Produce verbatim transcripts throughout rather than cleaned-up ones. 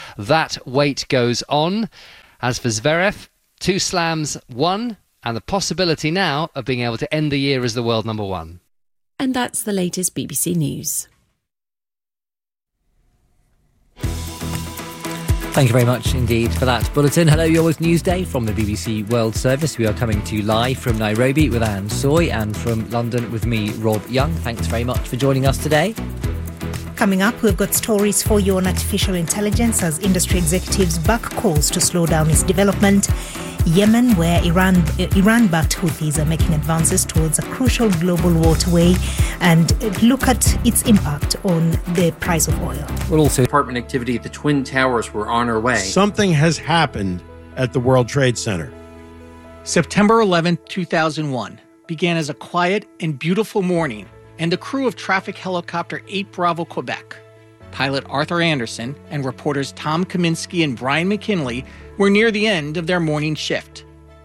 that wait goes on. As for Zverev, two slams, one, and the possibility now of being able to end the year as the world number one. And that's the latest B B C News. Thank you very much indeed for that bulletin. Hello, Yours Newsday from the B B C World Service. We are coming to you live from Nairobi with Anne Soy and from London with me, Rob Young. Thanks very much for joining us today. Coming up, we've got stories for you on artificial intelligence as industry executives back calls to slow down its development. Yemen, where Iran, Iran-backed Houthis are making advances towards a crucial global waterway, and look at its impact on the price of oil. We'll also apartment activity at the Twin Towers. We're on our way. Something has happened at the World Trade Center. September eleventh, two thousand one began as a quiet and beautiful morning, and the crew of traffic helicopter eight Bravo Quebec, pilot Arthur Anderson and reporters Tom Kaminsky and Brian McKinley were near the end of their morning shift.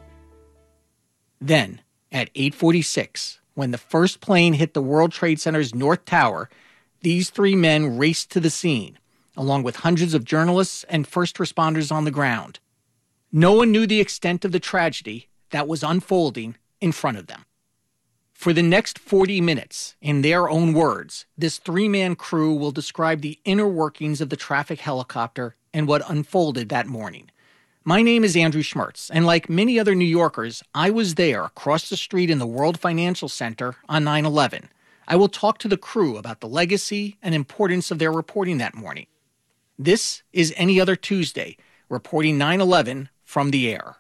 Then, at eight forty-six, when the first plane hit the World Trade Center's North Tower, these three men raced to the scene, along with hundreds of journalists and first responders on the ground. No one knew the extent of the tragedy that was unfolding in front of them. For the next forty minutes, in their own words, this three-man crew will describe the inner workings of the traffic helicopter and what unfolded that morning. My name is Andrew Schmertz, and like many other New Yorkers, I was there across the street in the World Financial Center on nine eleven. I will talk to the crew about the legacy and importance of their reporting that morning. This is Any Other Tuesday, reporting nine eleven from the air.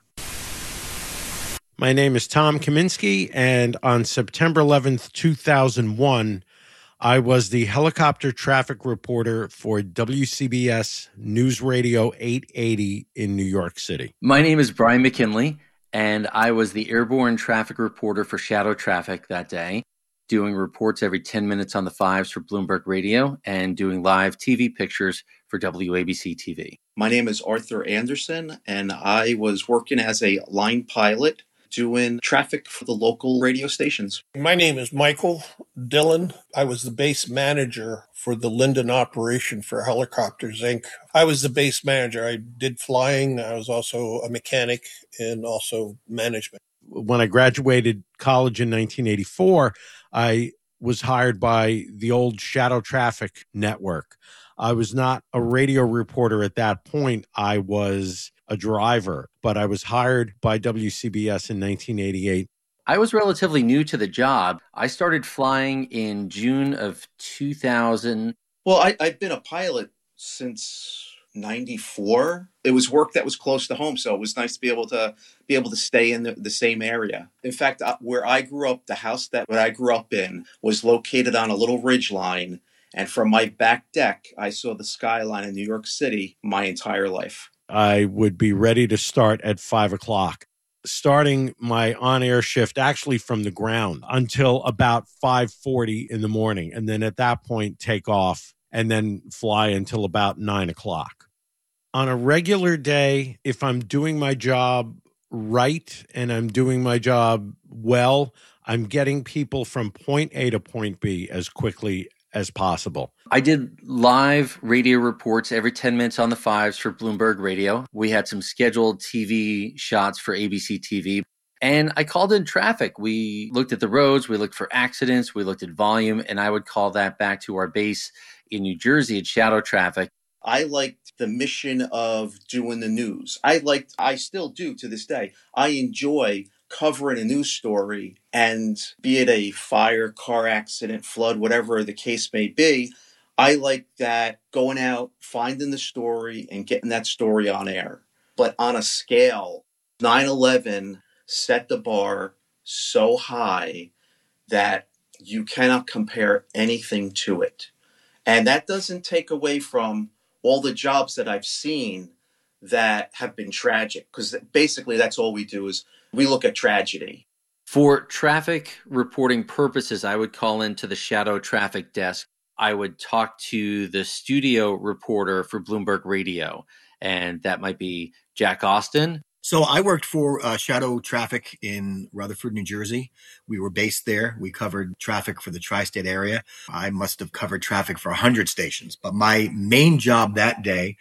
My name is Tom Kaminsky, and on September eleventh, two thousand one, I was the helicopter traffic reporter for W C B S News Radio eight eighty in New York City. My name is Brian McKinley, and I was the airborne traffic reporter for Shadow Traffic that day, doing reports every ten minutes on the fives for Bloomberg Radio and doing live T V pictures for W A B C T V. My name is Arthur Anderson, and I was working as a line pilot doing traffic for the local radio stations. My name is Michael Dillon. I was the base manager for the Linden operation for Helicopters, Incorporated. I was the base manager. I did flying. I was also a mechanic and also management. When I graduated college in nineteen eighty-four, I was hired by the old Shadow Traffic Network. I was not a radio reporter at that point. I was a driver, but I was hired by W C B S in nineteen eighty-eight. I was relatively new to the job. I started flying in June of two thousand. Well, I, I've been a pilot since ninety-four. It was work that was close to home, so it was nice to be able to be able to stay in the, the same area. In fact, uh, where I grew up, the house that I grew up in was located on a little ridge line, and from my back deck, I saw the skyline of New York City my entire life. I would be ready to start at five o'clock, starting my on-air shift actually from the ground until about five forty in the morning. And then at that point, take off and then fly until about nine o'clock. On a regular day, if I'm doing my job right and I'm doing my job well, I'm getting people from point A to point B as quickly as possible. I did live radio reports every ten minutes on the fives for Bloomberg Radio. We had some scheduled T V shots for A B C T V. And I called in traffic. We looked at the roads, we looked for accidents, we looked at volume, and I would call that back to our base in New Jersey at Shadow Traffic. I liked the mission of doing the news. I liked, I still do to this day. I enjoy covering a news story, and be it a fire, car accident, flood, whatever the case may be, I like that going out, finding the story, and getting that story on air. But on a scale, nine eleven set the bar so high that you cannot compare anything to it. And that doesn't take away from all the jobs that I've seen that have been tragic, because basically that's all we do is we look at tragedy. For traffic reporting purposes, I would call into the Shadow Traffic desk. I would talk to the studio reporter for Bloomberg Radio, and that might be Jack Austin. So I worked for uh, Shadow Traffic in Rutherford, New Jersey. We were based there. We covered traffic for the tri-state area. I must have covered traffic for one hundred stations, but my main job that day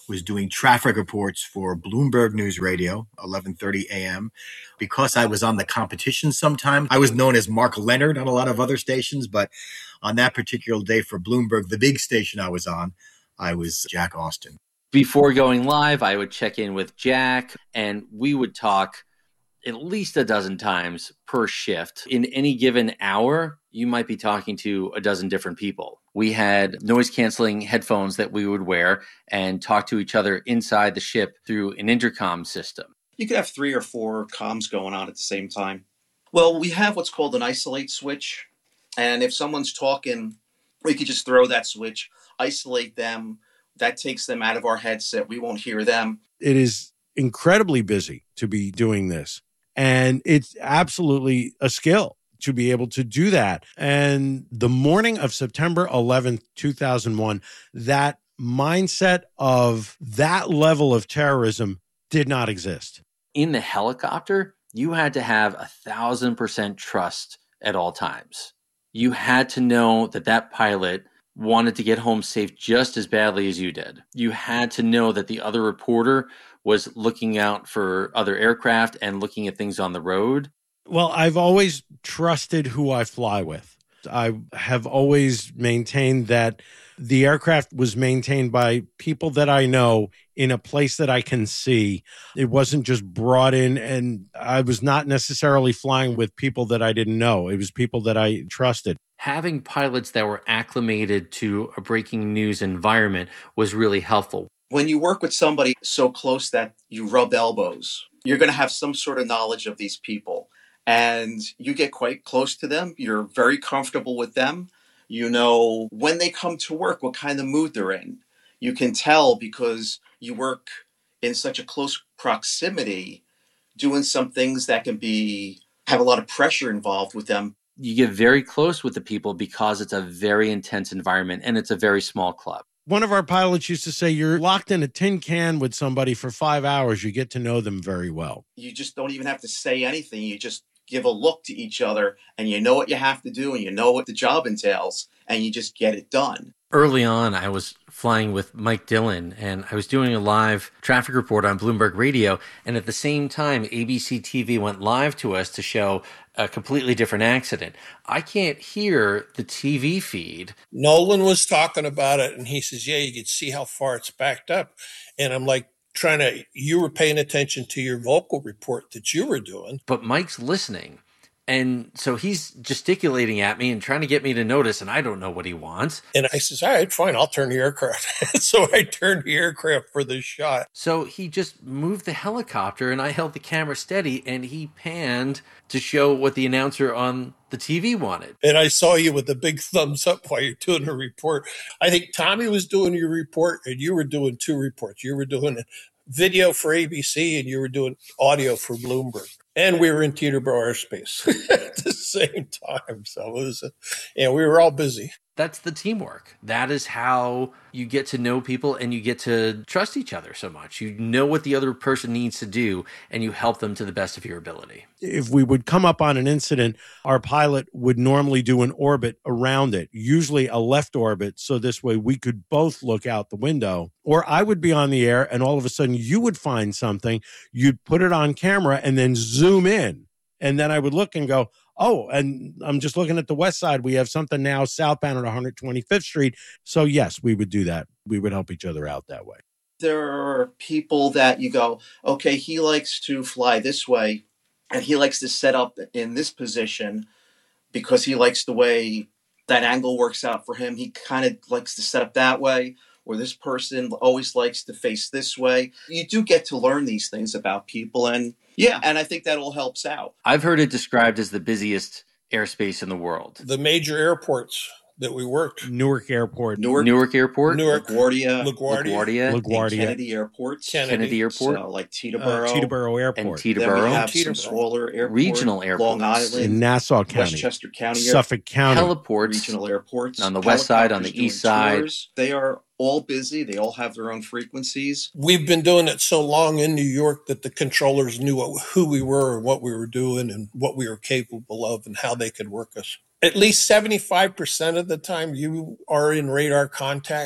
was doing traffic reports for Bloomberg News Radio, eleven thirty a.m. Because I was on the competition sometime, I was known as Mark Leonard on a lot of other stations, but on that particular day for Bloomberg, the big station I was on, I was Jack Austin. Before going live, I would check in with Jack, and we would talk at least a dozen times per shift. In any given hour, you might be talking to a dozen different people. We had noise-canceling headphones that we would wear and talk to each other inside the ship through an intercom system. You could have three or four comms going on at the same time. Well, we have what's called an isolate switch. And if someone's talking, we could just throw that switch, isolate them. That takes them out of our headset. We won't hear them. It is incredibly busy to be doing this. And it's absolutely a skill to be able to do that. And the morning of September eleventh, two thousand one, that mindset of that level of terrorism did not exist. In the helicopter, you had to have a thousand percent trust at all times. You had to know that that pilot wanted to get home safe just as badly as you did. You had to know that the other reporter was looking out for other aircraft and looking at things on the road. Well, I've always trusted who I fly with. I have always maintained that the aircraft was maintained by people that I know in a place that I can see. It wasn't just brought in, and I was not necessarily flying with people that I didn't know. It was people that I trusted. Having pilots that were acclimated to a breaking news environment was really helpful. When you work with somebody so close that you rub elbows, you're going to have some sort of knowledge of these people. And you get quite close to them. You're very comfortable with them. You know when they come to work, what kind of mood they're in. You can tell because you work in such a close proximity, doing some things that can be have a lot of pressure involved with them. You get very close with the people because it's a very intense environment and it's a very small club. One of our pilots used to say, you're locked in a tin can with somebody for five hours. You get to know them very well. You just don't even have to say anything. You just give a look to each other and you know what you have to do and you know what the job entails and you just get it done. Early on, I was flying with Mike Dillon and I was doing a live traffic report on Bloomberg Radio. And at the same time, A B C T V went live to us to show a completely different accident. I can't hear the T V feed. Nolan was talking about it and he says, yeah, you could see how far it's backed up. And I'm like, trying to, you were paying attention to your vocal report that you were doing. But Mike's listening. And so he's gesticulating at me and trying to get me to notice, and I don't know what he wants. And I says, all right, fine, I'll turn the aircraft. So I turned the aircraft for the shot. So he just moved the helicopter, and I held the camera steady, and he panned to show what the announcer on the T V wanted. And I saw you with the big thumbs up while you're doing the report. I think Tommy was doing your report, and you were doing two reports. You were doing video for A B C, and you were doing audio for Bloomberg. And we were in Teterboro airspace at the same time. So it was, uh, yeah, we were all busy. That's the teamwork. That is how you get to know people and you get to trust each other so much. You know what the other person needs to do and you help them to the best of your ability. If we would come up on an incident, our pilot would normally do an orbit around it, usually a left orbit. So this way we could both look out the window. Or I would be on the air and all of a sudden you would find something, you'd put it on camera and then zoom in. And then I would look and go, oh, and I'm just looking at the west side. We have something now southbound at one hundred twenty-fifth Street. So, yes, we would do that. We would help each other out that way. There are people that you go, okay, he likes to fly this way, and he likes to set up in this position because he likes the way that angle works out for him. He kind of likes to set up that way, or this person always likes to face this way. You do get to learn these things about people, and yeah, and I think that all helps out. I've heard it described as the busiest airspace in the world. The major airports that we worked. Newark Airport. Newark, Newark Airport. Newark. LaGuardia. LaGuardia. LaGuardia. LaGuardia. Kennedy Airports. Kennedy, Kennedy Airport. So like Teterboro. Uh, Teterboro Airport. And Then Teterboro. we have Teterboro. some smaller airports. Regional airports. Long Island. In Nassau County. Westchester County. Suffolk County. Heliports. Regional airports. On the west side, on the Helicopters east doing side. tours. They are all busy. They all have their own frequencies. We've been doing it so long in New York that the controllers knew what, who we were and what we were doing and what we were capable of and how they could work us. At least seventy-five percent of the time you are in radar contact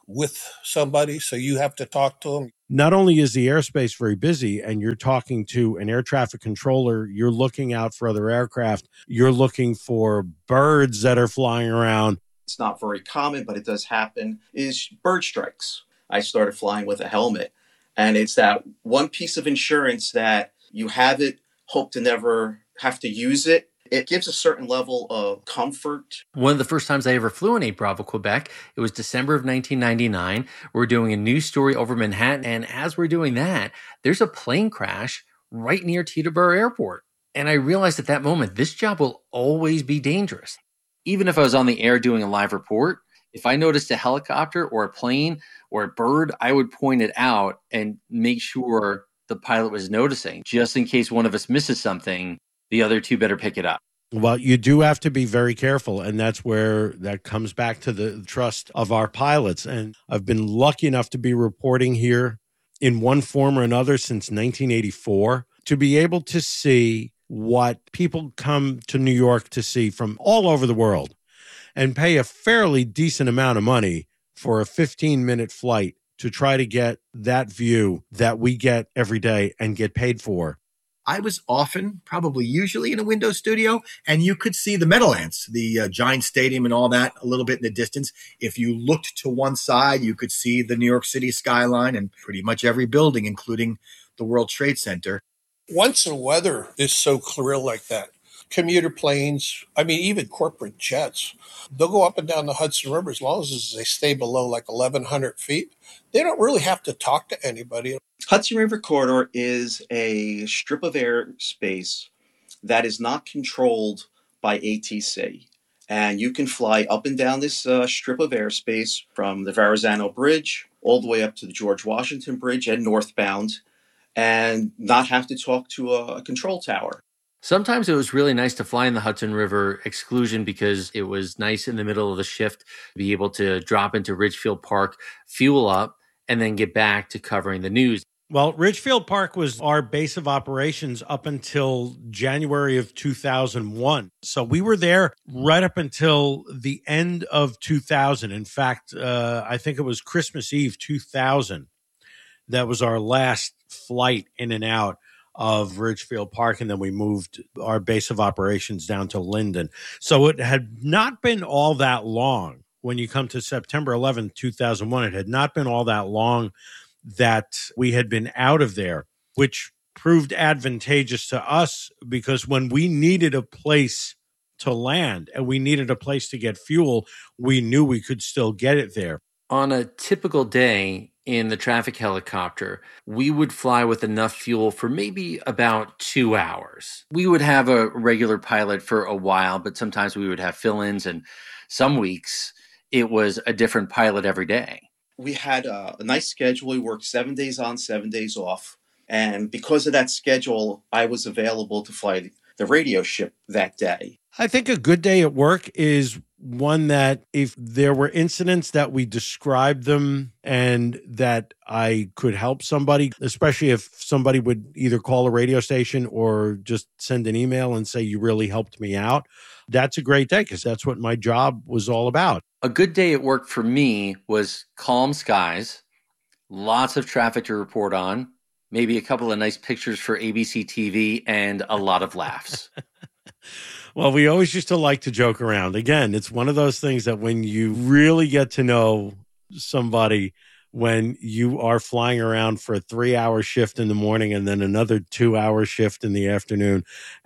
with somebody, so you have to talk to them. Not only is the airspace very busy and you're talking to an air traffic controller, you're looking out for other aircraft, you're looking for birds that are flying around. It's not very common, but it does happen, is bird strikes. I started flying with a helmet, and it's that one piece of insurance that you have it, hope to never have to use it. It gives a certain level of comfort. One of the first times I ever flew in eight Bravo, Quebec, it was December of nineteen ninety-nine. We're doing a news story over Manhattan. And as we're doing that, there's a plane crash right near Teterboro Airport. And I realized at that moment, this job will always be dangerous. Even if I was on the air doing a live report, if I noticed a helicopter or a plane or a bird, I would point it out and make sure the pilot was noticing, just in case one of us misses something. The other two better pick it up. Well, you do have to be very careful, and that's where that comes back to the trust of our pilots. And I've been lucky enough to be reporting here in one form or another since nineteen eighty-four, to be able to see what people come to New York to see from all over the world and pay a fairly decent amount of money for a fifteen-minute flight to try to get that view that we get every day and get paid for. I was often, probably usually in a window studio, and you could see the Meadowlands, the uh, Giant Stadium and all that a little bit in the distance. If you looked to one side, you could see the New York City skyline and pretty much every building, including the World Trade Center. Once the weather is so clear like that, commuter planes, I mean, even corporate jets, they'll go up and down the Hudson River as long as they stay below like eleven hundred feet. They don't really have to talk to anybody. Hudson River Corridor is a strip of airspace that is not controlled by A T C. And you can fly up and down this uh, strip of airspace from the Verrazano Bridge all the way up to the George Washington Bridge and northbound, and not have to talk to a, a control tower. Sometimes it was really nice to fly in the Hudson River exclusion because it was nice in the middle of the shift to be able to drop into Ridgefield Park, fuel up, and then get back to covering the news. Well, Ridgefield Park was our base of operations up until January of two thousand one. So we were there right up until the end of two thousand. In fact, uh, I think it was Christmas Eve two thousand. That was our last flight in and out of Ridgefield Park, and then we moved our base of operations down to Linden. So it had not been all that long. When you come to September eleventh, two thousand one, it had not been all that long that we had been out of there, which proved advantageous to us because when we needed a place to land and we needed a place to get fuel, we knew we could still get it there. On a typical day in the traffic helicopter, we would fly with enough fuel for maybe about two hours. We would have a regular pilot for a while, but sometimes we would have fill-ins, and some weeks it was a different pilot every day. We had a, a nice schedule. We worked seven days on, seven days off. And because of that schedule, I was available to fly the radio ship that day. I think a good day at work is one that if there were incidents that we described them and that I could help somebody, especially if somebody would either call a radio station or just send an email and say, you really helped me out. That's a great day because that's what my job was all about. A good day at work for me was calm skies, lots of traffic to report on, maybe a couple of nice pictures for A B C T V, and a lot of laughs. Well, we always used to like to joke around. Again, it's one of those things that when you really get to know somebody, when you are flying around for a three-hour shift in the morning and then another two-hour shift in the afternoon,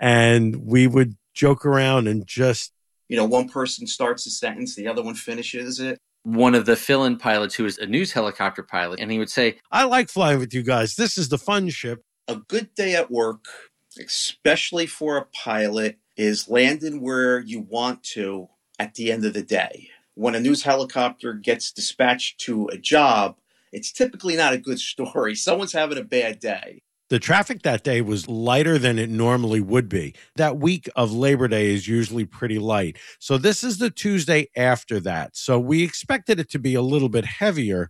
and we would joke around and just, you know, one person starts a sentence, the other one finishes it. One of the fill-in pilots who was a news helicopter pilot, and he would say, I like flying with you guys. This is the fun ship. A good day at work, especially for a pilot, is landing where you want to at the end of the day. When a news helicopter gets dispatched to a job, it's typically not a good story. Someone's having a bad day. The traffic that day was lighter than it normally would be. That week of Labor Day is usually pretty light. So this is the Tuesday after that. So we expected it to be a little bit heavier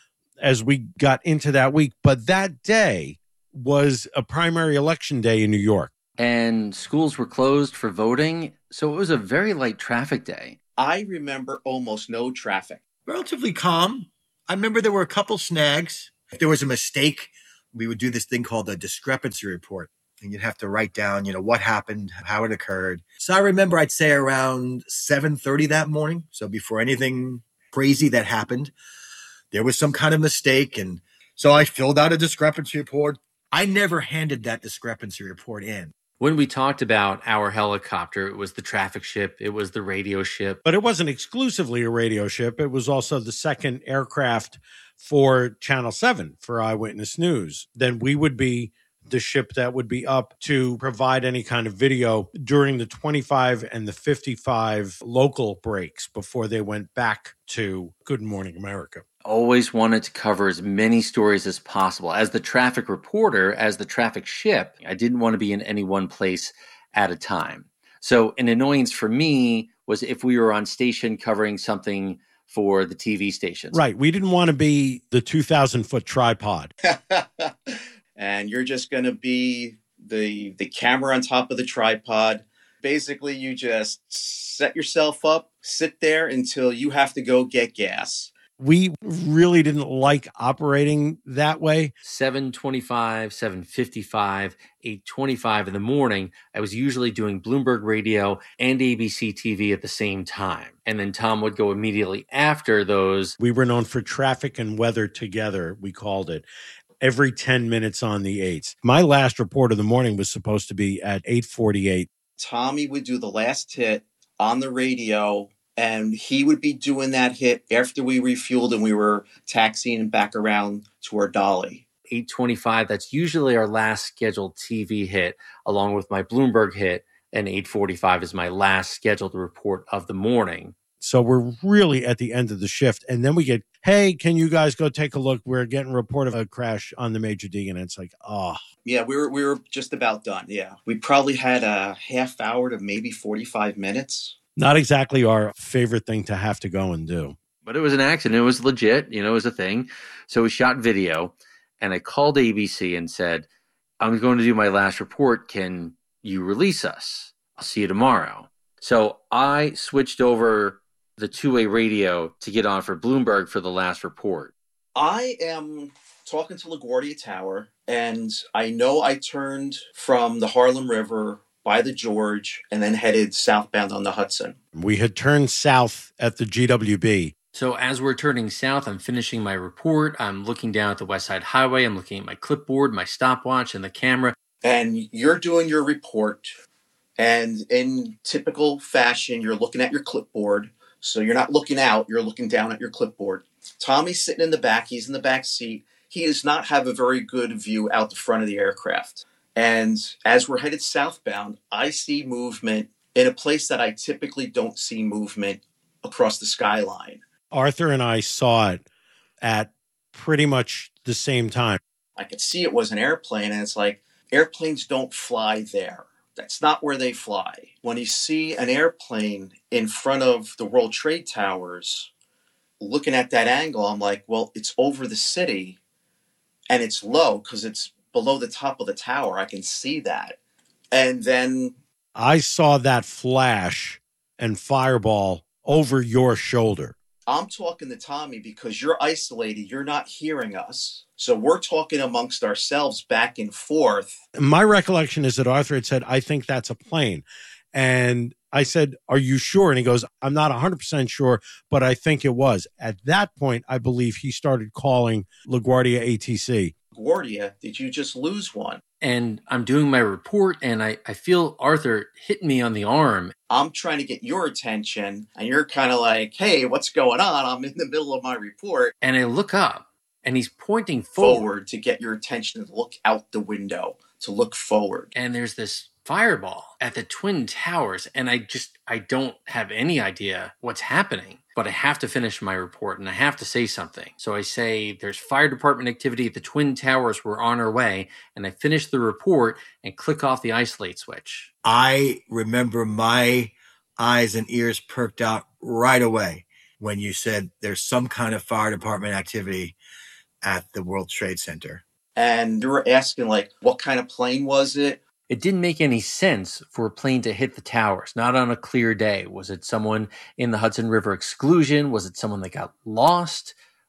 as we got into that week. But that day was a primary election day in New York. And schools were closed for voting. So it was a very light traffic day. I remember almost no traffic. Relatively calm. I remember there were a couple snags. If there was a mistake, we would do this thing called a discrepancy report. And you'd have to write down, you know, what happened, how it occurred. So I remember I'd say around seven thirty that morning. So before anything crazy that happened, there was some kind of mistake. And so I filled out a discrepancy report. I never handed that discrepancy report in. When we talked about our helicopter, it was the traffic ship, it was the radio ship. But it wasn't exclusively a radio ship. It was also the second aircraft for Channel seven, for Eyewitness News. Then we would be the ship that would be up to provide any kind of video during the twenty-five and the fifty-five local breaks before they went back to Good Morning America. Always wanted to cover as many stories as possible. As the traffic reporter, as the traffic ship, I didn't want to be in any one place at a time. So an annoyance for me was if we were on station covering something for the T V stations. Right. We didn't want to be the two thousand foot tripod. And you're just going to be the the camera on top of the tripod. Basically, you just set yourself up, sit there until you have to go get gas. We really didn't like operating that way. seven twenty-five, seven fifty-five, eight twenty-five in the morning, I was usually doing Bloomberg Radio and A B C T V at the same time. And then Tom would go immediately after those. We were known for traffic and weather together, we called it. Every ten minutes on the eights. My last report of the morning was supposed to be at eight forty-eight. Tommy would do the last hit on the radio, and he would be doing that hit after we refueled and we were taxiing back around to our dolly. eight twenty-five, that's usually our last scheduled T V hit, along with my Bloomberg hit, and eight forty-five is my last scheduled report of the morning. So we're really at the end of the shift. And then we get, hey, can you guys go take a look? We're getting a report of a crash on the Major D. And it's like, oh. Yeah, we were we were just about done. Yeah. We probably had a half hour to maybe forty-five minutes. Not exactly our favorite thing to have to go and do. But it was an accident. It was legit. You know, it was a thing. So we shot video. And I called A B C and said, I'm going to do my last report. Can you release us? I'll see you tomorrow. So I switched over the two-way radio to get on for Bloomberg for the last report. I am talking to LaGuardia Tower, and I know I turned from the Harlem River by the George and then headed southbound on the Hudson. We had turned south at the G W B. So as we're turning south, I'm finishing my report. I'm looking down at the West Side Highway. I'm looking at my clipboard, my stopwatch, and the camera. And you're doing your report, and in typical fashion, you're looking at your clipboard. So you're not looking out, you're looking down at your clipboard. Tommy's sitting in the back, he's in the back seat. He does not have a very good view out the front of the aircraft. And as we're headed southbound, I see movement in a place that I typically don't see movement across the skyline. Arthur and I saw it at pretty much the same time. I could see it was an airplane, and it's like, airplanes don't fly there. That's not where they fly. When you see an airplane in front of the World Trade Towers, looking at that angle, I'm like, well, it's over the city and it's low because it's below the top of the tower. I can see that. And then I saw that flash and fireball over your shoulder. I'm talking to Tommy because you're isolated. You're not hearing us. So we're talking amongst ourselves back and forth. My recollection is that Arthur had said, I think that's a plane. And I said, are you sure? And he goes, I'm not one hundred percent sure, but I think it was. At that point, I believe he started calling LaGuardia A T C. LaGuardia, did you just lose one? And I'm doing my report, and I, I feel Arthur hit me on the arm. I'm trying to get your attention, and you're kind of like, hey, what's going on? I'm in the middle of my report. And I look up, and he's pointing forward. Forward to get your attention, to look out the window, to look forward. And there's this fireball at the Twin Towers, and I just, I don't have any idea what's happening. But I have to finish my report, and I have to say something. So I say, there's fire department activity at the Twin Towers. We're on our way. And I finish the report and click off the isolate switch. I remember my eyes and ears perked out right away when you said there's some kind of fire department activity at the World Trade Center. And you were asking, like, what kind of plane was it? It didn't make any sense for a plane to hit the towers, not on a clear day. Was it someone in the Hudson River exclusion? Was it someone that got lost?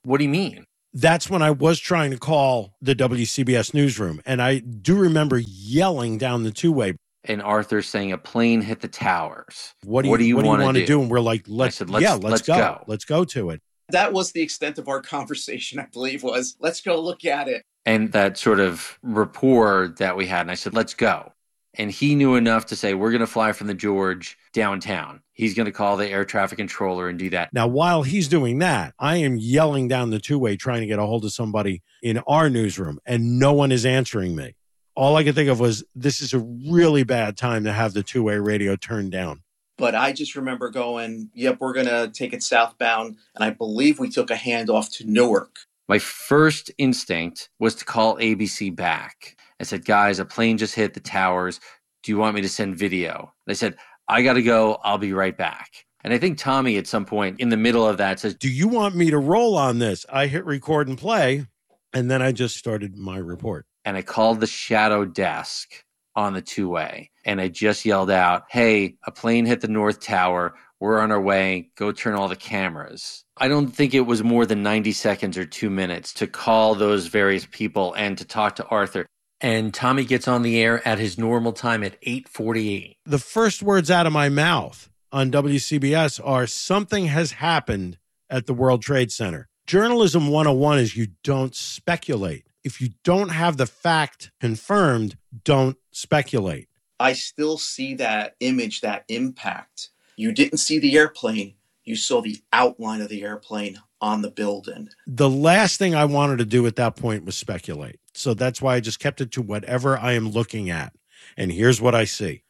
What do you mean? That's when I was trying to call the W C B S newsroom. And I do remember yelling down the two-way. And Arthur saying a plane hit the towers. What do you, what do you, what do you want to do? do? And we're like, let's, said, let's yeah, let's, let's go. go. Let's go to it. That was the extent of our conversation, I believe, was let's go look at it. And that sort of rapport that we had. And I said, let's go. And he knew enough to say, we're going to fly from the George downtown. He's going to call the air traffic controller and do that. Now, while he's doing that, I am yelling down the two-way trying to get a hold of somebody in our newsroom, and no one is answering me. All I could think of was, this is a really bad time to have the two-way radio turned down. But I just remember going, yep, we're going to take it southbound. And I believe we took a handoff to Newark. My first instinct was to call A B C back. I said, guys, a plane just hit the towers. Do you want me to send video? They said, I got to go. I'll be right back. And I think Tommy at some point in the middle of that says, do you want me to roll on this? I hit record and play, and then I just started my report. And I called the shadow desk on the two-way. And I just yelled out, hey, a plane hit the North Tower. We're on our way. Go turn all the cameras. I don't think it was more than ninety seconds or two minutes to call those various people and to talk to Arthur. And Tommy gets on the air at his normal time at eight forty-eight. The first words out of my mouth on W C B S are, something has happened at the World Trade Center. Journalism one oh one is you don't speculate. If you don't have the fact confirmed, don't speculate. I still see that image, that impact. You didn't see the airplane. You saw the outline of the airplane on the building. The last thing I wanted to do at that point was speculate. So that's why I just kept it to whatever I am looking at. And here's what I see.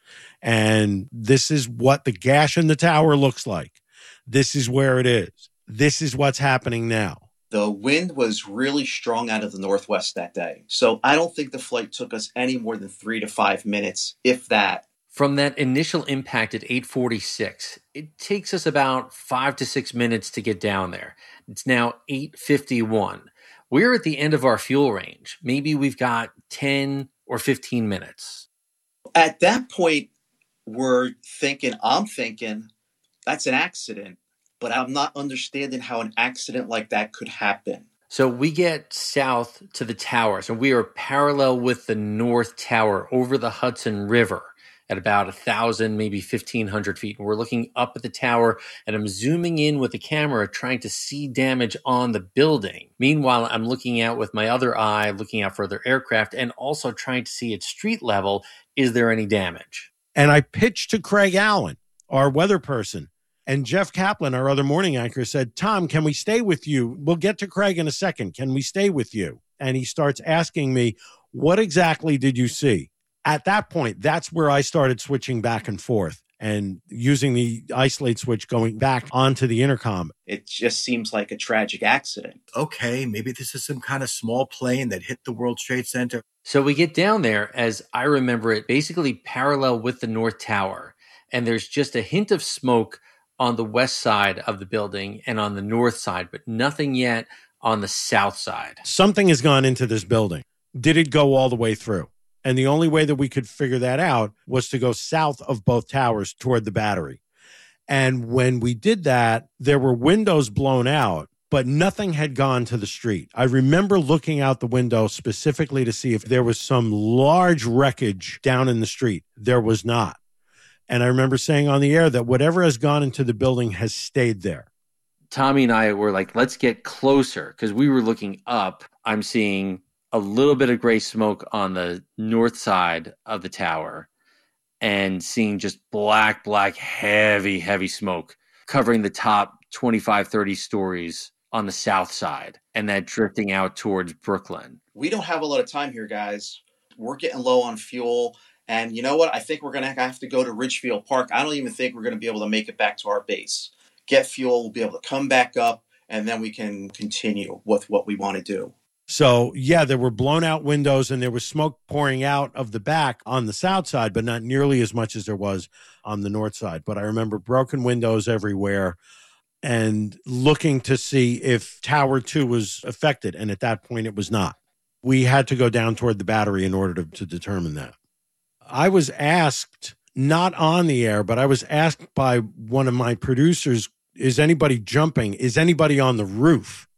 And this is what the gash in the tower looks like. This is where it is. This is what's happening now. The wind was really strong out of the northwest that day. So I don't think the flight took us any more than three to five minutes, if that. From that initial impact at eight forty-six, it takes us about five to six minutes to get down there. It's now eight fifty-one. We're at the end of our fuel range. Maybe we've got ten or fifteen minutes. At that point, we're thinking, I'm thinking, that's an accident. But I'm not understanding how an accident like that could happen. So we get south to the towers, and we are parallel with the North Tower over the Hudson River at about one thousand, maybe fifteen hundred feet. And we're looking up at the tower, and I'm zooming in with the camera, trying to see damage on the building. Meanwhile, I'm looking out with my other eye, looking out for other aircraft, and also trying to see at street level, is there any damage? And I pitched to Craig Allen, our weather person. And Jeff Kaplan, our other morning anchor, said, Tom, can we stay with you? We'll get to Craig in a second. Can we stay with you? And he starts asking me, what exactly did you see? At that point, that's where I started switching back and forth and using the isolate switch going back onto the intercom. It just seems like a tragic accident. Okay, maybe this is some kind of small plane that hit the World Trade Center. So we get down there, as I remember it, basically parallel with the North Tower. And there's just a hint of smoke on the west side of the building and on the north side, but nothing yet on the south side. Something has gone into this building. Did it go all the way through? And the only way that we could figure that out was to go south of both towers toward the battery. And when we did that, there were windows blown out, but nothing had gone to the street. I remember looking out the window specifically to see if there was some large wreckage down in the street. There was not. And I remember saying on the air that whatever has gone into the building has stayed there. Tommy and I were like, let's get closer, because we were looking up. I'm seeing a little bit of gray smoke on the north side of the tower and seeing just black, black, heavy, heavy smoke covering the top twenty-five, thirty stories on the south side, and that drifting out towards Brooklyn. We don't have a lot of time here, guys. We're getting low on fuel. And you know what? I think we're going to have to go to Ridgefield Park. I don't even think we're going to be able to make it back to our base. Get fuel, we'll be able to come back up, and then we can continue with what we want to do. So, yeah, there were blown out windows and there was smoke pouring out of the back on the south side, but not nearly as much as there was on the north side. But I remember broken windows everywhere and looking to see if Tower two was affected. And at that point, it was not. We had to go down toward the battery in order to, to determine that. I was asked, not on the air, but I was asked by one of my producers, is anybody jumping? Is anybody on the roof?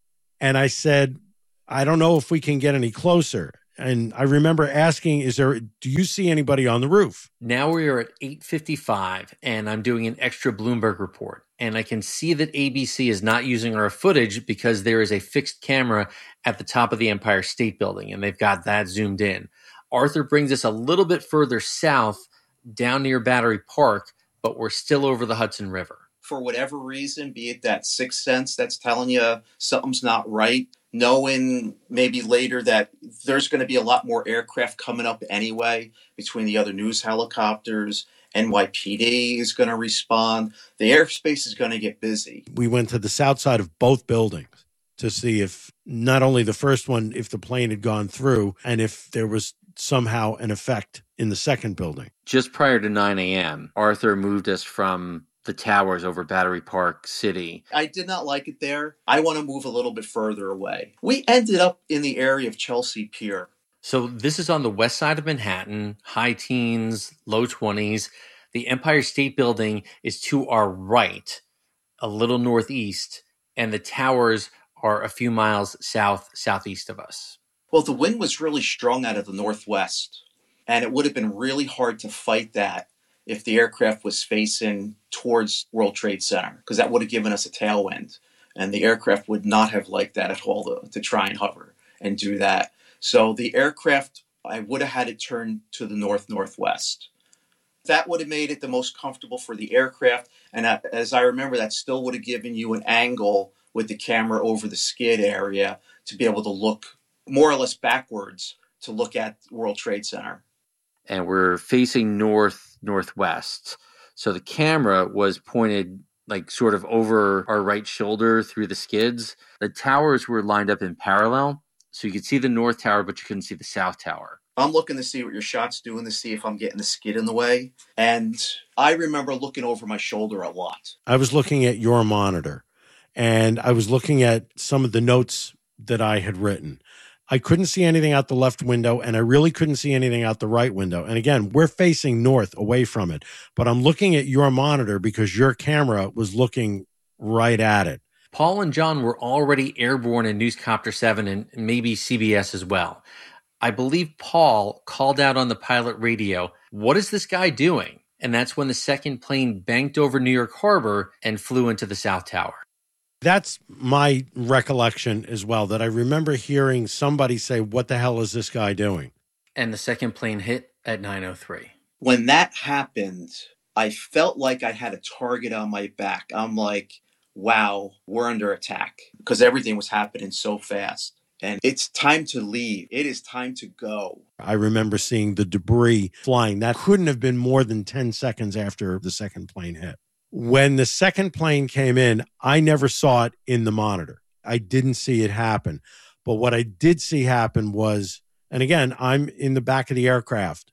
And I said, I don't know if we can get any closer. And I remember asking, is there, do you see anybody on the roof? Now we are at eight fifty-five, and I'm doing an extra Bloomberg report. And I can see that A B C is not using our footage because there is a fixed camera at the top of the Empire State Building, and they've got that zoomed in. Arthur brings us a little bit further south, down near Battery Park, but we're still over the Hudson River. For whatever reason, be it that sixth sense that's telling you something's not right, knowing maybe later that there's going to be a lot more aircraft coming up anyway between the other news helicopters, N Y P D is going to respond. The airspace is going to get busy. We went to the south side of both buildings to see if not only the first one, if the plane had gone through and if there was somehow an effect in the second building. Just prior to nine a.m., Arthur moved us from the towers over Battery Park City. I did not like it there. I want to move a little bit further away. We ended up in the area of Chelsea Pier. So this is on the west side of Manhattan, high teens, low twenties. The Empire State Building is to our right, a little northeast, and the towers are a few miles south, southeast of us. Well, the wind was really strong out of the northwest, and it would have been really hard to fight that if the aircraft was facing towards World Trade Center, because that would have given us a tailwind, and the aircraft would not have liked that at all to, to try and hover and do that. So the aircraft, I would have had it turn to the north-northwest. That would have made it the most comfortable for the aircraft, and as I remember, that still would have given you an angle with the camera over the skid area to be able to look more or less backwards to look at World Trade Center. And we're facing north, northwest. So the camera was pointed like sort of over our right shoulder through the skids. The towers were lined up in parallel. So you could see the north tower, but you couldn't see the south tower. I'm looking to see what your shot's doing to see if I'm getting the skid in the way. And I remember looking over my shoulder a lot. I was looking at your monitor, and I was looking at some of the notes that I had written. I couldn't see anything out the left window, and I really couldn't see anything out the right window. And again, we're facing north away from it, but I'm looking at your monitor because your camera was looking right at it. Paul and John were already airborne in Newscopter seven and maybe C B S as well. I believe Paul called out on the pilot radio, "What is this guy doing?" And that's when the second plane banked over New York Harbor and flew into the South Tower. That's my recollection as well, that I remember hearing somebody say, "What the hell is this guy doing?" And the second plane hit at nine oh three. When that happened, I felt like I had a target on my back. I'm like, wow, we're under attack, because everything was happening so fast. And it's time to leave. It is time to go. I remember seeing the debris flying. That couldn't have been more than ten seconds after the second plane hit. When the second plane came in, I never saw it in the monitor. I didn't see it happen. But what I did see happen was, and again, I'm in the back of the aircraft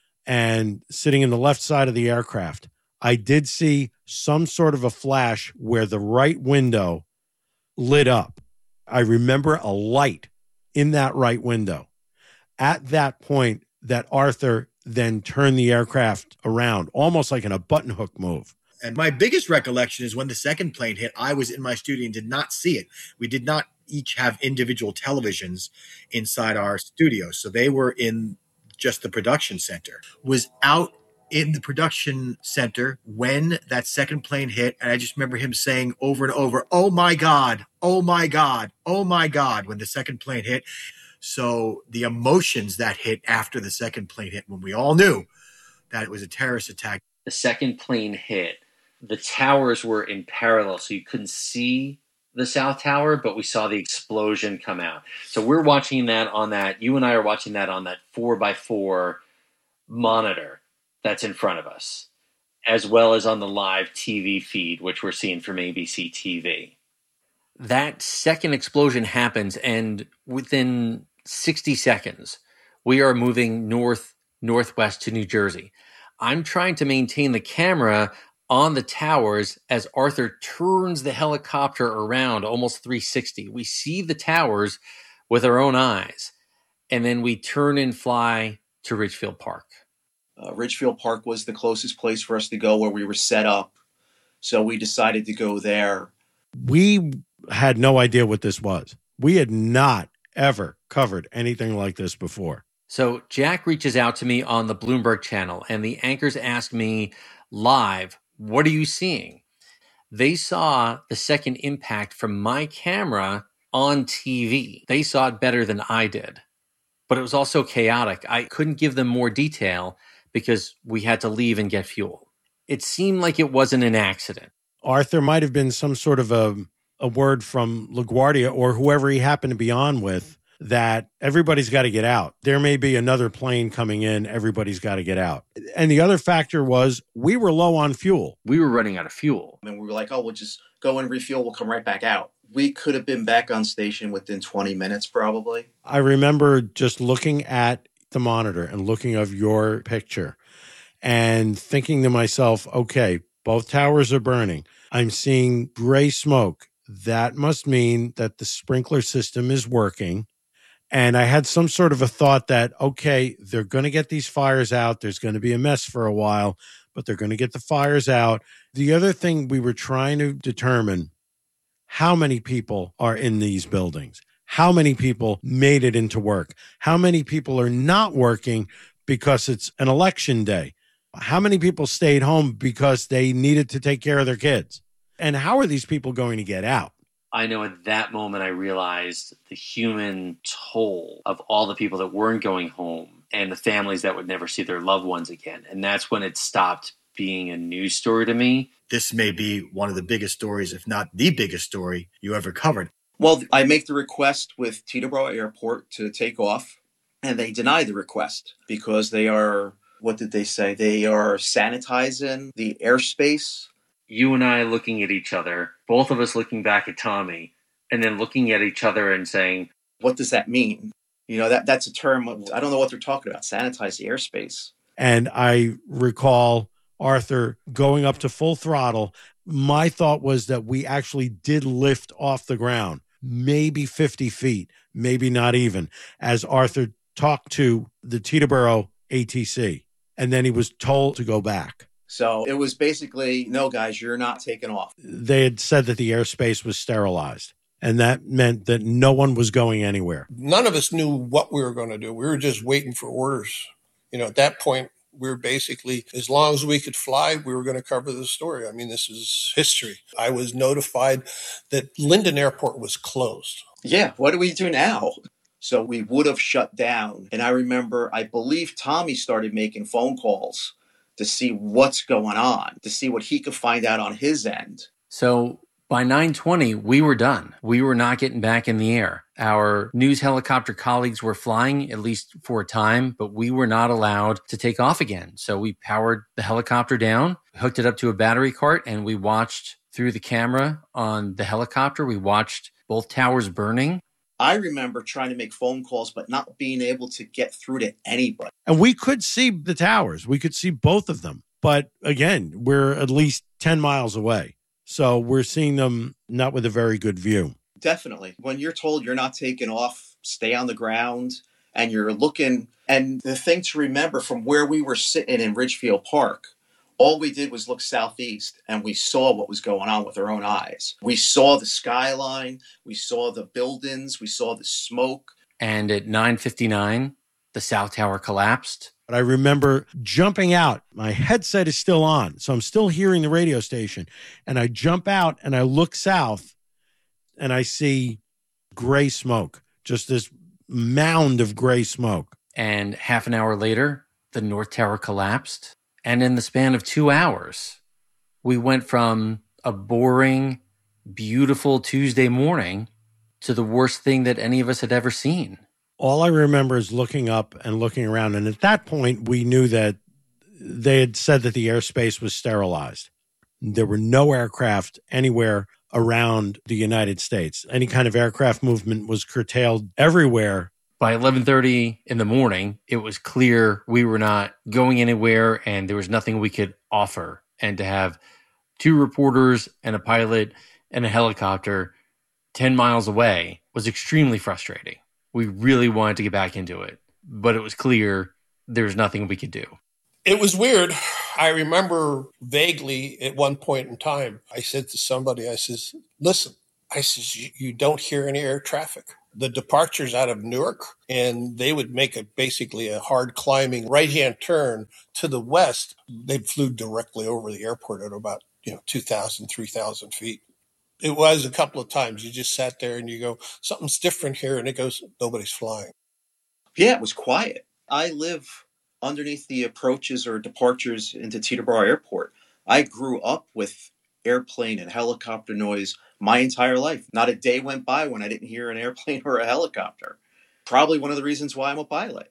and sitting in the left side of the aircraft. I did see some sort of a flash where the right window lit up. I remember a light in that right window. At that point, that Arthur then turned the aircraft around, almost like in a button hook move. And my biggest recollection is when the second plane hit, I was in my studio and did not see it. We did not each have individual televisions inside our studio. So they were in just the production center. Was out in the production center when that second plane hit. And I just remember him saying over and over, "Oh my God, oh my God, oh my God," when the second plane hit. So the emotions that hit after the second plane hit, when we all knew that it was a terrorist attack. The second plane hit. The towers were in parallel, so you couldn't see the South Tower, but we saw the explosion come out. So we're watching that on that, you and I are watching that on that four by four monitor that's in front of us, as well as on the live T V feed, which we're seeing from A B C T V. That second explosion happens, and within sixty seconds, we are moving north, northwest to New Jersey. I'm trying to maintain the camera on the towers as Arthur turns the helicopter around almost three sixty. We see the towers with our own eyes, and then we turn and fly to Ridgefield Park. Uh, Ridgefield Park was the closest place for us to go where we were set up, so we decided to go there. We had no idea what this was. We had not ever covered anything like this before. So Jack reaches out to me on the Bloomberg channel, and the anchors ask me live, what are you seeing? They saw the second impact from my camera on T V. They saw it better than I did. But it was also chaotic. I couldn't give them more detail because we had to leave and get fuel. It seemed like it wasn't an accident. Arthur might have been some sort of a, a word from LaGuardia or whoever he happened to be on with that everybody's got to get out. There may be another plane coming in. Everybody's got to get out. And the other factor was we were low on fuel. We were running out of fuel. And we were like, oh, we'll just go and refuel. We'll come right back out. We could have been back on station within twenty minutes, probably. I remember just looking at the monitor and looking of your picture and thinking to myself, okay, both towers are burning. I'm seeing gray smoke. That must mean that the sprinkler system is working. And I had some sort of a thought that, okay, they're going to get these fires out. There's going to be a mess for a while, but they're going to get the fires out. The other thing we were trying to determine, how many people are in these buildings? How many people made it into work? How many people are not working because it's an election day? How many people stayed home because they needed to take care of their kids? And how are these people going to get out? I know at that moment I realized the human toll of all the people that weren't going home and the families that would never see their loved ones again. And that's when it stopped being a news story to me. This may be one of the biggest stories, if not the biggest story you ever covered. Well, I make the request with Teterboro Airport to take off, and they deny the request because they are, what did they say? They are sanitizing the airspace. You and I looking at each other, both of us looking back at Tommy, and then looking at each other and saying, what does that mean? You know, that that's a term, I don't know what they're talking about, sanitize the airspace. And I recall Arthur going up to full throttle. My thought was that we actually did lift off the ground, maybe fifty feet, maybe not even, as Arthur talked to the Teterboro A T C. And then he was told to go back. So it was basically, no, guys, you're not taking off. They had said that the airspace was sterilized, and that meant that no one was going anywhere. None of us knew what we were going to do. We were just waiting for orders. You know, at that point, we were basically, as long as we could fly, we were going to cover the story. I mean, this is history. I was notified that Linden Airport was closed. Yeah, what do we do now? So we would have shut down. And I remember, I believe Tommy started making phone calls to see what's going on, to see what he could find out on his end. So by nine twenty, we were done. We were not getting back in the air. Our news helicopter colleagues were flying, at least for a time, but we were not allowed to take off again. So we powered the helicopter down, hooked it up to a battery cart, and we watched through the camera on the helicopter. We watched both towers burning. I remember trying to make phone calls, but not being able to get through to anybody. And we could see the towers. We could see both of them. But again, we're at least ten miles away. So we're seeing them not with a very good view. Definitely. When you're told you're not taking off, stay on the ground, and you're looking. And the thing to remember from where we were sitting in Ridgefield Park, all we did was look southeast and we saw what was going on with our own eyes. We saw the skyline, we saw the buildings, we saw the smoke. And at nine fifty-nine, the South Tower collapsed. But I remember jumping out. My headset is still on, so I'm still hearing the radio station. And I jump out and I look south and I see gray smoke, just this mound of gray smoke. And half an hour later, the North Tower collapsed. And in the span of two hours, we went from a boring, beautiful Tuesday morning to the worst thing that any of us had ever seen. All I remember is looking up and looking around. And at that point, we knew that they had said that the airspace was sterilized. There were no aircraft anywhere around the United States. Any kind of aircraft movement was curtailed everywhere. By eleven thirty in the morning, it was clear we were not going anywhere and there was nothing we could offer. And to have two reporters and a pilot and a helicopter ten miles away was extremely frustrating. We really wanted to get back into it, but it was clear there was nothing we could do. It was weird. I remember vaguely at one point in time, I said to somebody, I says, listen, I says, you, you don't hear any air traffic. The departures out of Newark, and they would make it basically a hard climbing right-hand turn to the west. They flew directly over the airport at about, you know, two thousand, three thousand feet. It was a couple of times. You just sat there and you go, something's different here. And it goes, nobody's flying. Yeah, it was quiet. I live underneath the approaches or departures into Teterboro Airport. I grew up with airplane and helicopter noise my entire life. Not a day went by when I didn't hear an airplane or a helicopter. Probably one of the reasons why I'm a pilot.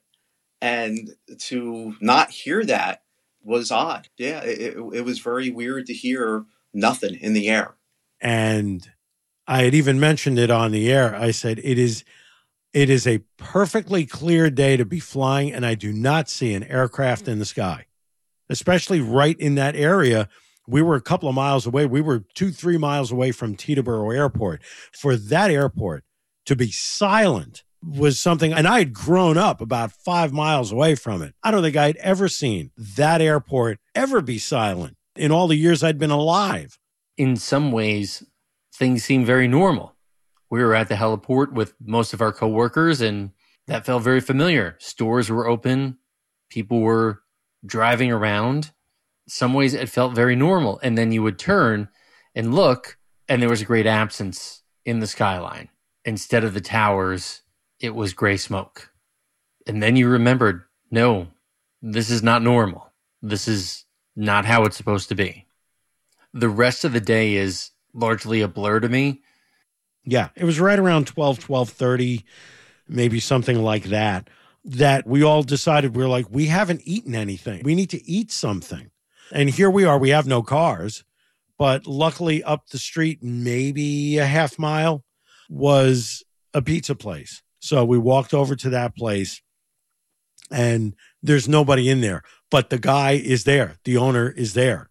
And to not hear that was odd. Yeah, it, it was very weird to hear nothing in the air. And I had even mentioned it on the air. I said, it is it is a perfectly clear day to be flying, and I do not see an aircraft in the sky, especially right in that area. We were a couple of miles away. We were two, three miles away from Teterboro Airport. For that airport to be silent was something, and I had grown up about five miles away from it. I don't think I'd ever seen that airport ever be silent in all the years I'd been alive. In some ways, things seem very normal. We were at the heliport with most of our coworkers, and that felt very familiar. Stores were open. People were driving around. Some ways it felt very normal. And then you would turn and look, and there was a great absence in the skyline. Instead of the towers, it was gray smoke. And then you remembered, no, this is not normal. This is not how it's supposed to be. The rest of the day is largely a blur to me. Yeah, it was right around twelve, twelve thirty, maybe something like that, that we all decided, we we're like, we haven't eaten anything. We need to eat something. And here we are, we have no cars, but luckily up the street, maybe a half mile, was a pizza place. So we walked over to that place, and there's nobody in there, but the guy is there. The owner is there,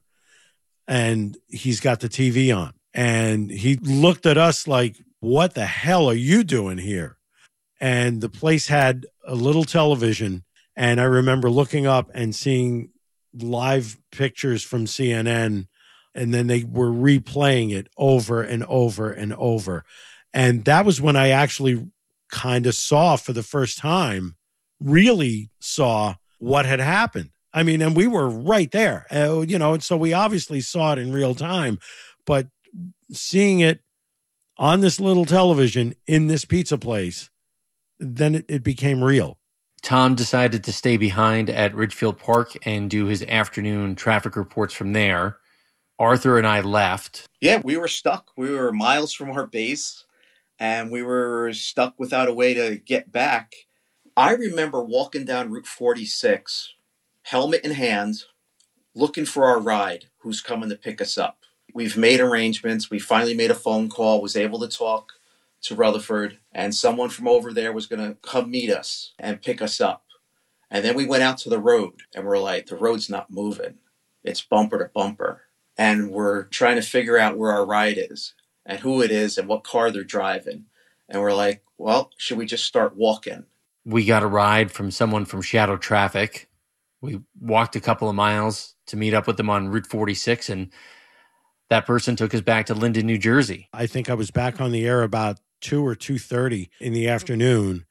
and he's got the T V on. And he looked at us like, what the hell are you doing here? And the place had a little television, and I remember looking up and seeing live pictures from C N N, and then they were replaying it over and over and over. And that was when I actually kind of saw for the first time, really saw what had happened. I mean, and we were right there, uh, you know, and so we obviously saw it in real time, but seeing it on this little television in this pizza place, then it, it became real. Tom decided to stay behind at Ridgefield Park and do his afternoon traffic reports from there. Arthur and I left. Yeah, we were stuck. We were miles from our base, and we were stuck without a way to get back. I remember walking down Route forty-six, helmet in hand, looking for our ride, who's coming to pick us up. We've made arrangements. We finally made a phone call, was able to talk to Rutherford, and someone from over there was going to come meet us and pick us up. And then we went out to the road, and we're like, the road's not moving. It's bumper to bumper. And we're trying to figure out where our ride is and who it is and what car they're driving. And we're like, well, should we just start walking? We got a ride from someone from Shadow Traffic. We walked a couple of miles to meet up with them on Route forty-six, and that person took us back to Linden, New Jersey. I think I was back on the air about two or two thirty in the afternoon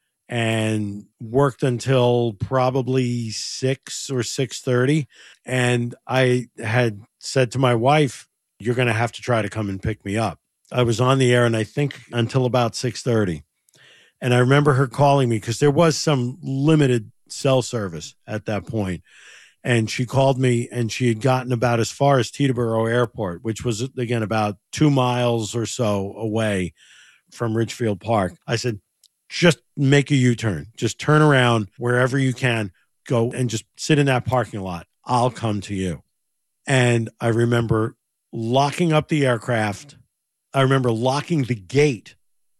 and worked until probably six or six thirty. And I had said to my wife, you're going to have to try to come and pick me up. I was on the air, and I think until about six thirty. And I remember her calling me because there was some limited cell service at that point. And she called me, and she had gotten about as far as Teterboro Airport, which was, again, about two miles or so away from Ridgefield Park. I said, just make a U-turn. Just turn around wherever you can. Go and just sit in that parking lot. I'll come to you. And I remember locking up the aircraft. I remember locking the gate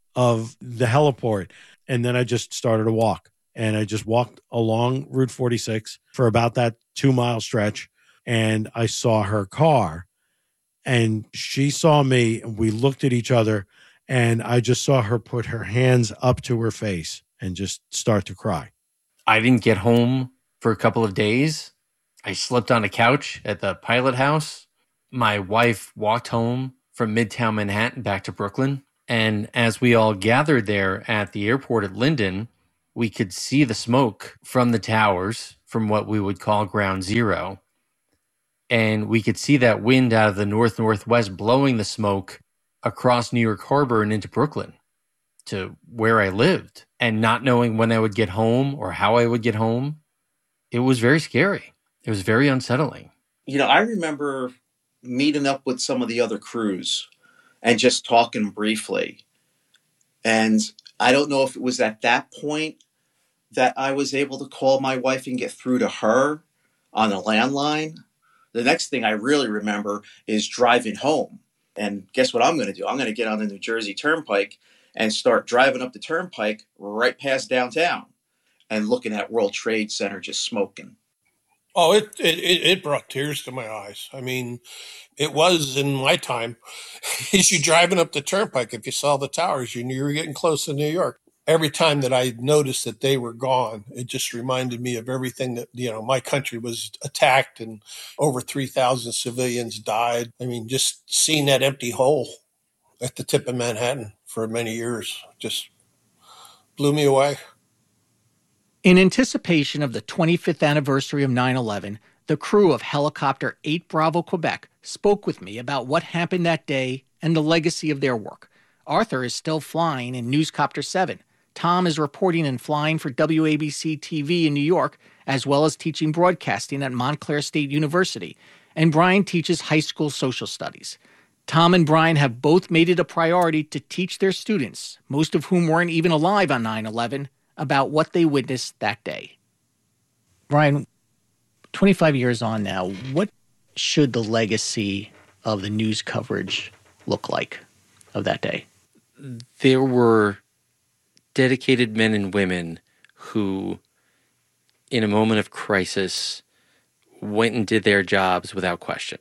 of the heliport. And then I just started to walk. And I just walked along Route forty-six for about that two mile stretch. And I saw her car, and she saw me, and we looked at each other, and I just saw her put her hands up to her face and just start to cry. I didn't get home for a couple of days. I slept on a couch at the pilot house. My wife walked home from Midtown Manhattan back to Brooklyn. And as we all gathered there at the airport at Linden, we could see the smoke from the towers from what we would call ground zero. And we could see that wind out of the north-northwest blowing the smoke across New York Harbor and into Brooklyn to where I lived. And not knowing when I would get home or how I would get home, it was very scary. It was very unsettling. You know, I remember meeting up with some of the other crews and just talking briefly. And I don't know if it was at that point that I was able to call my wife and get through to her on a landline. The next thing I really remember is driving home. And guess what I'm going to do? I'm going to get on the New Jersey Turnpike and start driving up the Turnpike right past downtown and looking at World Trade Center just smoking. Oh, it, it, it brought tears to my eyes. I mean, it was in my time. As you driving up the Turnpike, if you saw the towers, you knew you were getting close to New York. Every time that I noticed that they were gone, it just reminded me of everything that, you know, my country was attacked and over three thousand civilians died. I mean, just seeing that empty hole at the tip of Manhattan for many years just blew me away. In anticipation of the twenty-fifth anniversary of nine eleven, the crew of Helicopter eight Bravo Quebec spoke with me about what happened that day and the legacy of their work. Arthur is still flying in Newscopter seven. Tom is reporting and flying for W A B C T V in New York, as well as teaching broadcasting at Montclair State University. And Brian teaches high school social studies. Tom and Brian have both made it a priority to teach their students, most of whom weren't even alive on nine eleven, about what they witnessed that day. Brian, twenty-five years on now, what should the legacy of the news coverage look like of that day? There were dedicated men and women who, in a moment of crisis, went and did their jobs without question.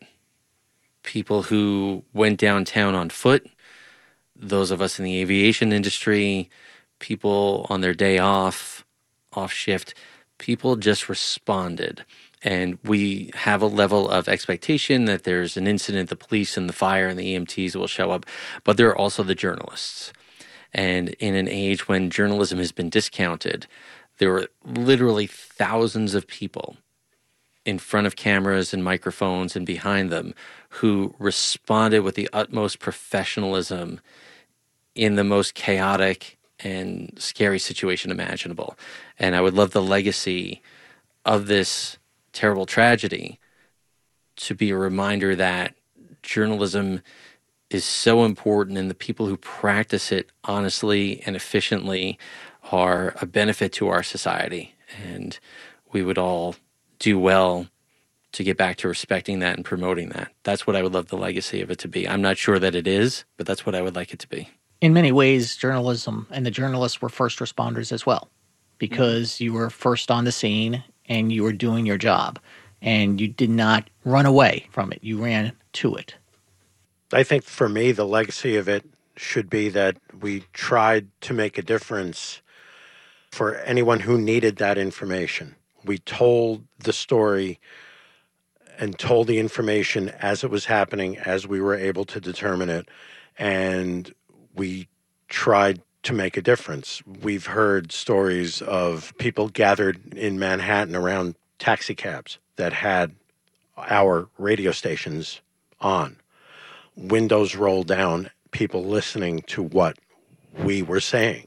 People who went downtown on foot, those of us in the aviation industry, people on their day off, off shift, people just responded. And we have a level of expectation that there's an incident, the police and the fire and the E M Ts will show up, but there are also the journalists. And in an age when journalism has been discounted, there were literally thousands of people in front of cameras and microphones and behind them who responded with the utmost professionalism in the most chaotic and scary situation imaginable. And I would love the legacy of this terrible tragedy to be a reminder that journalism is so important and the people who practice it honestly and efficiently are a benefit to our society. And we would all do well to get back to respecting that and promoting that. That's what I would love the legacy of it to be. I'm not sure that it is, but that's what I would like it to be. In many ways, journalism and the journalists were first responders as well, because you were first on the scene and you were doing your job and you did not run away from it. You ran to it. I think for me, the legacy of it should be that we tried to make a difference for anyone who needed that information. We told the story and told the information as it was happening, as we were able to determine it, and we tried to make a difference. We've heard stories of people gathered in Manhattan around taxi cabs that had our radio stations on. Windows rolled down, people listening to what we were saying.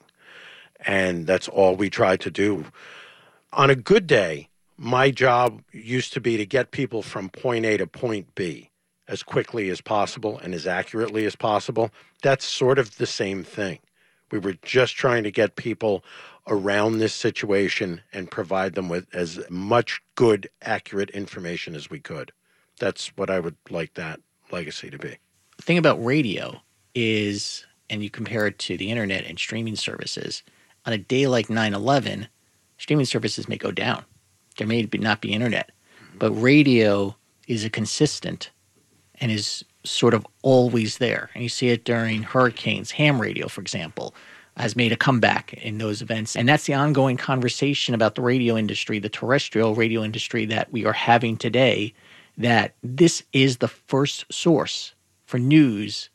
And that's all we tried to do. On a good day, my job used to be to get people from point A to point B as quickly as possible and as accurately as possible. That's sort of the same thing. We were just trying to get people around this situation and provide them with as much good, accurate information as we could. That's what I would like that legacy to be. The thing about radio is, and you compare it to the internet and streaming services, on a day like nine eleven, streaming services may go down. There may not be internet, but radio is a consistent and is sort of always there. And you see it during hurricanes. Ham radio, for example, has made a comeback in those events. And that's the ongoing conversation about the radio industry, the terrestrial radio industry that we are having today, that this is the first source for news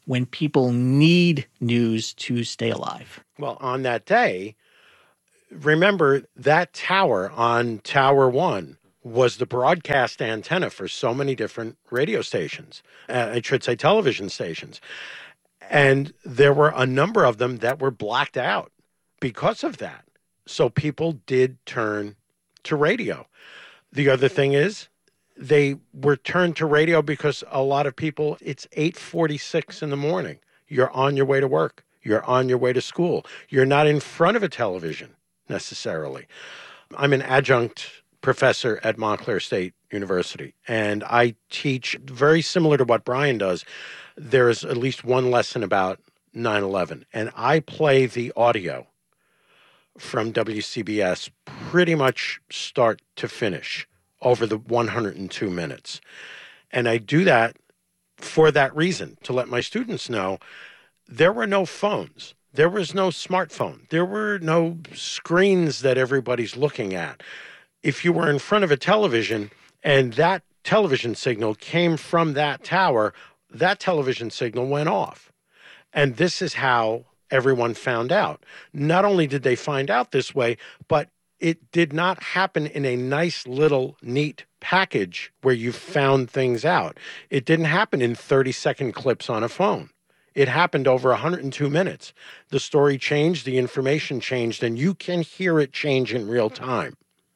when people need news to stay alive? Well, on that day, remember that tower on Tower One was the broadcast antenna for so many different radio stations, uh, I should say television stations. And there were a number of them that were blacked out because of that. So people did turn to radio. The other thing is they were turned to radio because a lot of people, it's eight forty-six in the morning. You're on your way to work. You're on your way to school. You're not in front of a television necessarily. I'm an adjunct professor at Montclair State University, and I teach very similar to what Brian does. There is at least one lesson about nine eleven, and I play the audio from W C B S pretty much start to finish over the one hundred two minutes. And I do that for that reason, to let my students know there were no phones. There was no smartphone. There were no screens that everybody's looking at. If you were in front of a television and that television signal came from that tower, that television signal went off. And this is how everyone found out. Not only did they find out this way, but it did not happen in a nice little neat package where you found things out. It didn't happen in thirty second clips on a phone. It happened over one hundred two minutes. The story changed, the information changed, and you can hear it change in real time.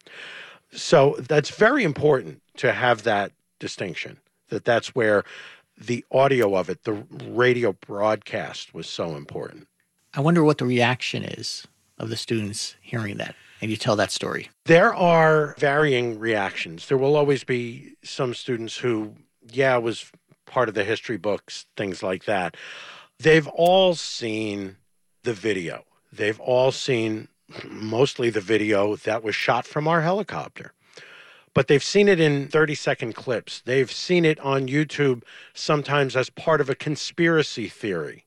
So that's very important to have that distinction, that that's where the audio of it, the radio broadcast was so important. I wonder what the reaction is of the students hearing that and you tell that story. There are varying reactions. There will always be some students who, yeah, it was part of the history books, things like that. They've all seen the video. They've all seen mostly the video that was shot from our helicopter. But they've seen it in thirty second clips. They've seen it on YouTube sometimes as part of a conspiracy theory.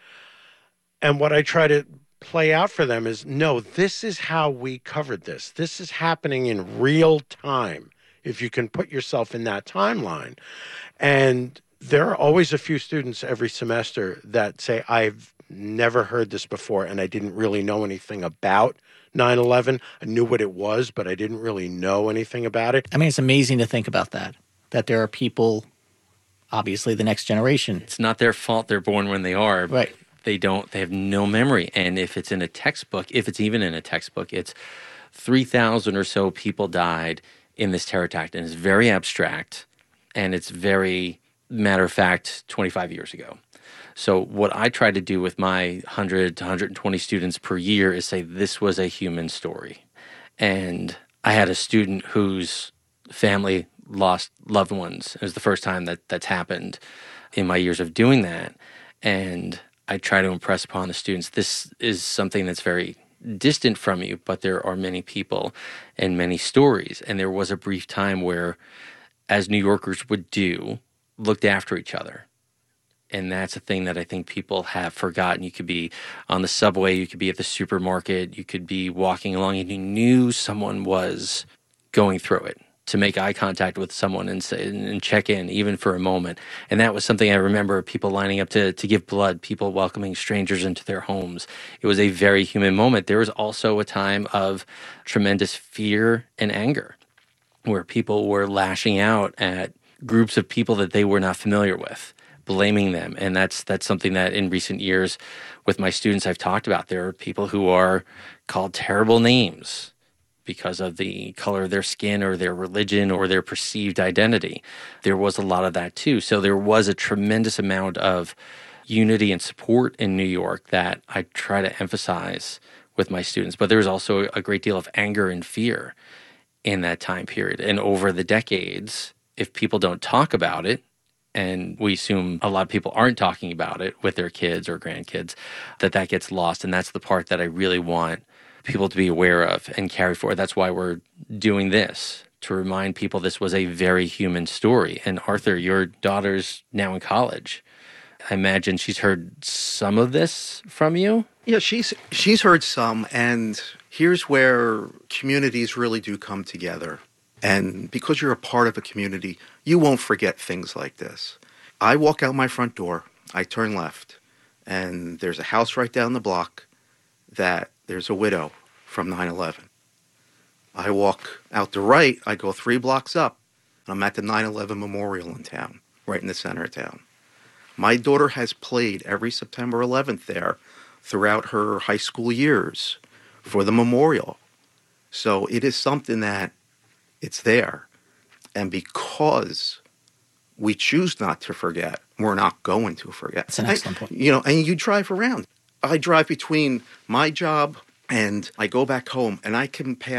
And what I try to play out for them is, no, this is how we covered this. This is happening in real time, if you can put yourself in that timeline. And there are always a few students every semester that say, I've never heard this before, and I didn't really know anything about nine eleven. I knew what it was, but I didn't really know anything about it. I mean, it's amazing to think about that, that there are people, obviously the next generation. It's not their fault they're born when they are. Right. They don't, they have no memory. And if it's in a textbook, if it's even in a textbook, it's three thousand or so people died in this terror attack. And it's very abstract, and it's very matter of fact twenty-five years ago. So what I try to do with my one hundred to one hundred twenty students per year is say this was a human story. And I had a student whose family lost loved ones. It was the first time that that's happened in my years of doing that. And I try to impress upon the students, this is something that's very distant from you, but there are many people and many stories. And there was a brief time where, as New Yorkers would do, looked after each other. And that's a thing that I think people have forgotten. You could be on the subway, you could be at the supermarket, you could be walking along, and you knew someone was going through it, to make eye contact with someone and say, and check in even for a moment. And that was something I remember, people lining up to, to give blood, people welcoming strangers into their homes. It was a very human moment. There was also a time of tremendous fear and anger where people were lashing out at groups of people that they were not familiar with, blaming them. And that's that's something that in recent years with my students I've talked about. There are people who are called terrible names because of the color of their skin or their religion or their perceived identity. There was a lot of that too. So there was a tremendous amount of unity and support in New York that I try to emphasize with my students. But there was also a great deal of anger and fear in that time period. And over the decades, if people don't talk about it, and we assume a lot of people aren't talking about it with their kids or grandkids, that that gets lost. And that's the part that I really want people to be aware of and carry forward. That's why we're doing this, to remind people this was a very human story. And Arthur, your daughter's now in college. I imagine she's heard some of this from you? Yeah, she's she's heard some, and here's where communities really do come together. And because you're a part of a community, you won't forget things like this. I walk out my front door, I turn left, and there's a house right down the block that there's a widow from nine eleven. I walk out the right, I go three blocks up, and I'm at the nine eleven memorial in town, right in the center of town. My daughter has played every September eleventh there throughout her high school years for the memorial. So it is something that it's there. And because we choose not to forget, we're not going to forget. That's an excellent point. You know, and you drive around. I drive between my job and I go back home, and I can pass